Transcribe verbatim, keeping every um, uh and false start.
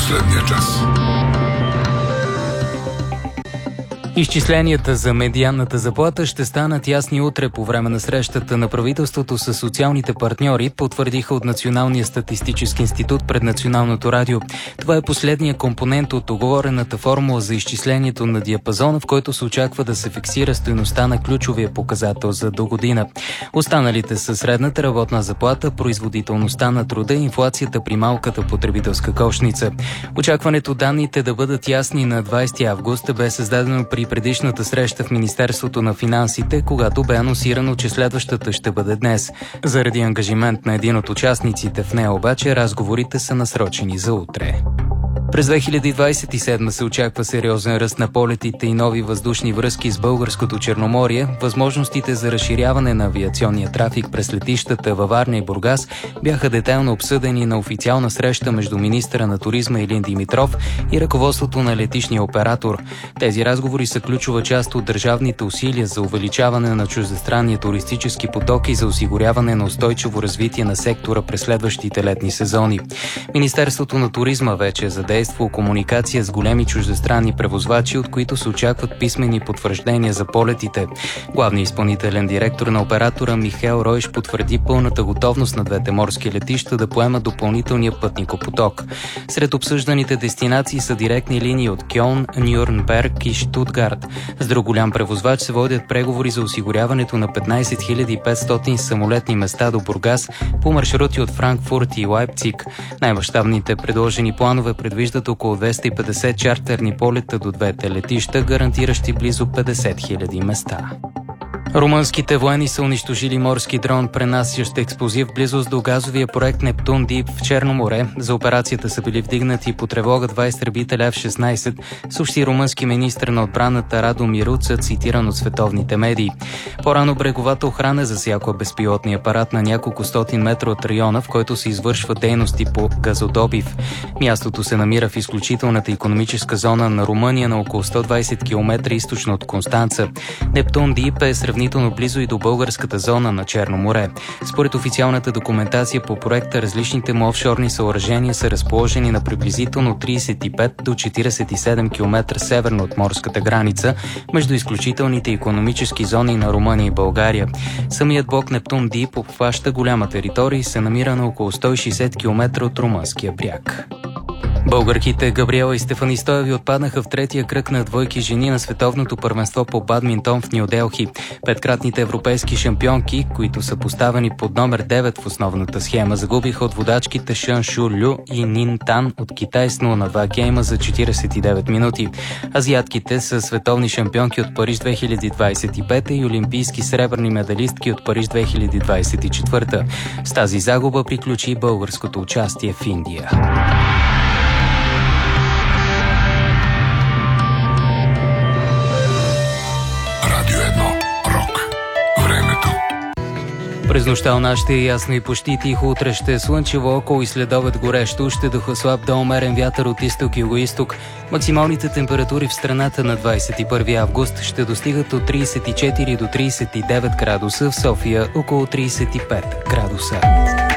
последния час. Изчисленията за медианната заплата ще станат ясни утре по време на срещата на правителството с социалните партньори, потвърдиха от Националния статистически институт пред Националното радио. Това е последният компонент от договорената формула за изчислението на диапазона, в който се очаква да се фиксира стойността на ключовия показател за до година. Останалите са средната работна заплата, производителността на труда и инфлацията при малката потребителска кошница. Очакването данните да бъдат ясни на двадесети август бе създадено при предишната среща в Министерството на финансите, когато бе анонсирано, че следващата ще бъде днес. Заради ангажимент на един от участниците в нея обаче, разговорите са насрочени за утре. През две хиляди двадесет и седма се очаква сериозен ръст на полетите и нови въздушни връзки с българското Черноморие. Възможностите за разширяване на авиационния трафик през летищата във Варна и Бургас бяха детайлно обсъдени на официална среща между министъра на туризма Илин Димитров и ръководството на летищния оператор. Тези разговори са ключова част от държавните усилия за увеличаване на чуждестранния туристически поток и за осигуряване на устойчиво развитие на сектора през следващите летни сезони. Министерството на туризма вече е задействало комуникация с големи чуждестранни превозвачи, от които се очакват писмени потвърждения за полетите. Главният изпълнителен директор на оператора Михаел Ройш потвърди пълната готовност на двете морски летища да поемат допълнителния пътникопоток. Сред обсъжданите дестинации са директни линии от Кьолн, Нюрнберг и Штутгарт. С друг голям превозвач се водят преговори за осигуряването на петнадесет хиляди и петстотин самолетни места до Бургас по маршрути от Франкфурт и Лайпциг. Най-мащабните предложени планове предвиждат около двеста и петдесет чартерни полета до двете летища, гарантиращи близо петдесет хиляди места. Румънските военни са унищожили морски дрон, пренасящ експлозив в близост до газовия проект Нептун Дип в Черно море. За операцията са били вдигнати по тревога два изтребителя Еф шестнадесет, съобщи румънски министър на отбраната Радо Мируца, цитиран от световните медии. По-рано бреговата охрана засякла безпилотния апарат на няколко стотин метра от района, в който се извършват дейности по газодобив. Мястото се намира в изключителната икономическа зона на Румъния на около сто двадесет километра източно от Констанца. Нептун Дип е сравнително близо и до българската зона на Черно море. Според официалната документация по проекта, различните му офшорни съоръжения са разположени на приблизително тридесет и пет до четиридесет и седем километра северно от морската граница, между изключителните икономически зони на Румъния и България. Самият блок Нептун Дип обхваща голяма територия и се намира на около сто и шестдесет километра от румънския бряг. Българките Габриела и Стефани Стоеви отпаднаха в третия кръг на двойки жени на световното първенство по бадминтон в Ню Делхи. Петкратните европейски шампионки, които са поставени под номер девет в основната схема, загубиха от водачките Шън Шу Лю и Нин Тан от Китай с нула на два гейма за четиридесет и девет минути. Азиатките са световни шампионки от Париж две хиляди двадесет и пета и олимпийски сребърни медалистки от Париж две хиляди двадесет и четвърта. С тази загуба приключи българското участие в Индия. През нощта у нас ще е ясно и почти тихо, утре ще е слънчево, около и следобед горещо, ще духа слаб до умерен вятър от изток и югоизток. Максималните температури в страната на двадесет и първи август ще достигат от тридесет и четири до тридесет и девет градуса, в София около тридесет и пет градуса.